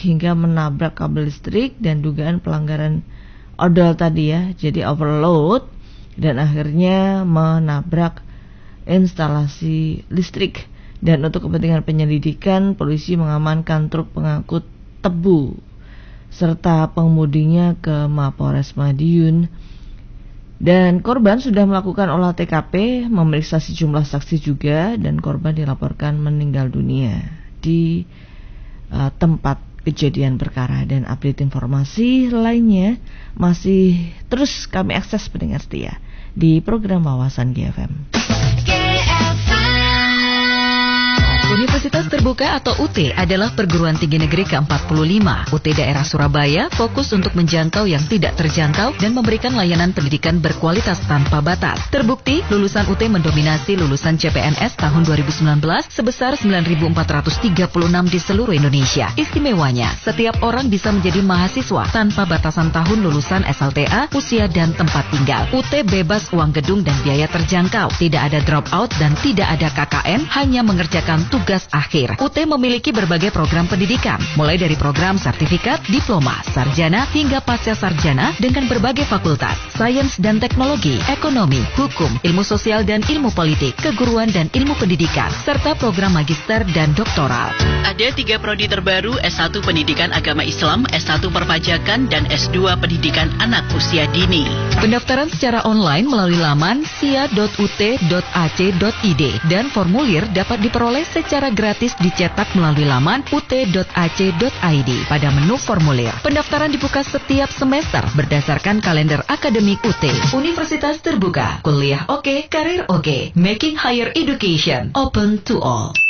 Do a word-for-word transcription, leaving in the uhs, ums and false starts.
hingga menabrak kabel listrik dan dugaan pelanggaran odol tadi ya, jadi overload dan akhirnya menabrak instalasi listrik. Dan untuk kepentingan penyelidikan, polisi mengamankan truk pengangkut tebu serta pengemudinya ke Mapores Madiun. Dan korban sudah melakukan olah T K P, memeriksa sejumlah saksi juga, dan korban dilaporkan meninggal dunia di uh, tempat kejadian perkara. Dan update informasi lainnya masih terus kami akses pendengar setia di program Wawasan G F M. Universitas Terbuka atau U T adalah perguruan tinggi negeri ke empat puluh lima. U T daerah Surabaya fokus untuk menjangkau yang tidak terjangkau dan memberikan layanan pendidikan berkualitas tanpa batas. Terbukti, lulusan U T mendominasi lulusan C P N S tahun dua ribu sembilan belas sebesar sembilan ribu empat ratus tiga puluh enam di seluruh Indonesia. Istimewanya, setiap orang bisa menjadi mahasiswa tanpa batasan tahun lulusan S L T A, usia dan tempat tinggal. U T bebas uang gedung dan biaya terjangkau. Tidak ada drop out dan tidak ada K K N, hanya mengerjakan tugas akhir. U T memiliki berbagai program pendidikan, mulai dari program sertifikat, diploma, sarjana, hingga pasca sarjana dengan berbagai fakultas, sains dan teknologi, ekonomi, hukum, ilmu sosial dan ilmu politik, keguruan dan ilmu pendidikan, serta program magister dan doktoral. Ada tiga prodi terbaru, S satu Pendidikan Agama Islam, S satu Perpajakan, dan S dua Pendidikan Anak Usia Dini. Pendaftaran secara online melalui laman sia dot u t dot a c dot i d dan formulir dapat diperoleh secara gratis dicetak melalui laman u t dot a c dot i d pada menu formulir. Pendaftaran dibuka setiap semester berdasarkan kalender akademik U T. Universitas Terbuka, kuliah oke, karir oke, making higher education open to all.